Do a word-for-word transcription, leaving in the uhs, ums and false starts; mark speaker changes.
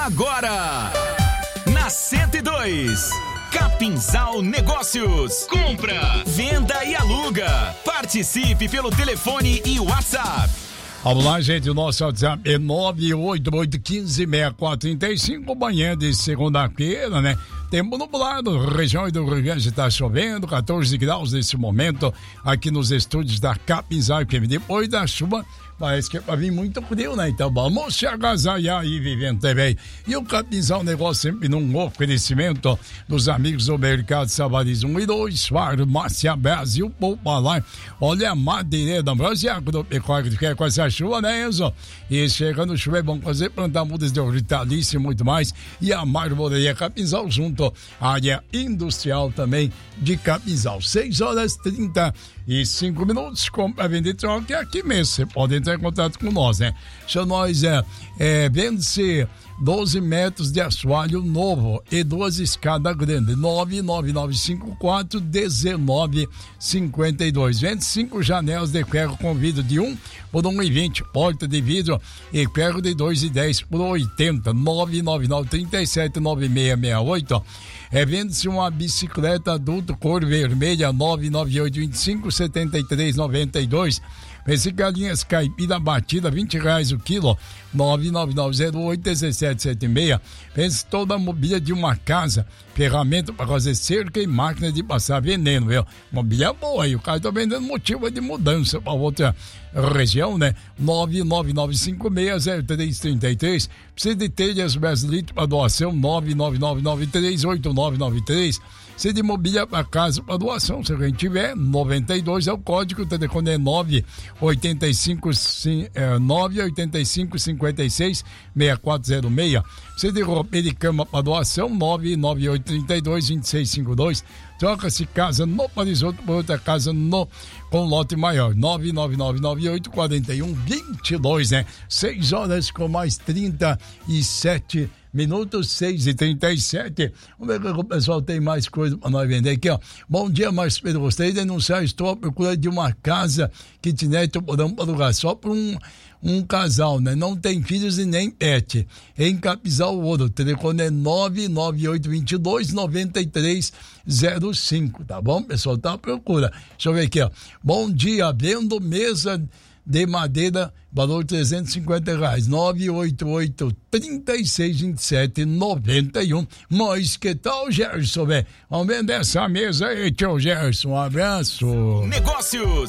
Speaker 1: Agora, na cento e dois, Capinzal Negócios. Compra, venda e aluga. Participe pelo telefone e WhatsApp.
Speaker 2: Vamos lá, gente, o nosso WhatsApp é nove oito oito um cinco, seis quatro três cinco, manhã de segunda-feira, né? Tempo nublado, região do Rio Grande está chovendo, catorze graus nesse momento, aqui nos estúdios da Capinzal, que depois da chuva, parece que vai vir muito frio, né? Então vamos se agasalhar e vivendo também. E o Capinzal Negócio sempre num oferecimento dos amigos do Mercado Savariz um e dois, Farmácia Brasil, Poupa lá. Olha a madeireira da Ambrose Agropecuária que quer com essa chuva, né, Enzo? E chegando chuva é bom fazer, plantar mudas de hortaliça e muito mais. E a Marmoreia Capinzal junto à área industrial também de Capinzal. seis horas e trinta e cinco minutos, compra, vender, troca, é aqui mesmo. Você pode entrar em contato com nós, né? Chama nós, é, é vende-se doze metros de assoalho novo e duas escadas grandes. nove nove nove cinco quatro um nove cinco dois. vinte e cinco janelas de ferro com vidro de um por um e vinte, porta de vidro e ferro de dois e dez por oitenta. nove nove nove três sete nove seis seis oito. É, vende-se uma bicicleta adulto cor vermelha. Nove nove oito dois cinco sete três nove dois. Esse galinhas caipira batida, vinte reais o quilo. Nove nove nove zero oito um sete sete seis. Vende toda a mobília de uma casa, ferramenta para fazer cerca e máquina de passar veneno, viu? Mobília boa aí, o cara tá vendendo motivo de mudança para outra região, né? Nove nove nove cinco seis zero três três três. Precisa de telhas brasileiras para doação. Nove nove nove nove três oito nove nove três. Se de mobília para casa para doação, se alguém tiver, noventa e dois é o código, o telefone é nove oito cinco cinquenta e seis seis quatro zero seis. Se de roupa de cama para doação, nove nove oito três dois dois seis cinco dois. Troca-se casa no Parisoto por outra casa no com lote maior. nove nove nove nove oito quatro um dois dois, né? seis horas com mais trinta e sete minutos, seis e trinta e sete. Vamos ver que o pessoal tem mais coisa para nós vender aqui, ó. Bom dia, Márcio Pedro. Gostaria de denunciar, estou à procura de uma casa kitnet, podemos alugar só para um, um casal, né? Não tem filhos e nem pet. Em Capinzal Ouro, o telefone é nove nove oito dois dois nove três zero cinco, tá bom? Pessoal, tá à procura. Deixa eu ver aqui, ó. Bom dia, vendo mesa de madeira, valor trezentos e cinquenta reais, nove oito oito três seis dois sete nove um. Mas que tal, Gerson, velho? Vamos vender essa mesa aí, tio Gerson, um abraço.
Speaker 1: Negócios.